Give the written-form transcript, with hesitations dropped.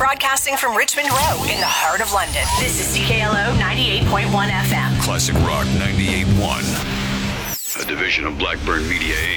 Broadcasting from Richmond Row in the heart of London. This is CKLO 98.1 FM. Classic Rock 98.1. A division of Blackburn Media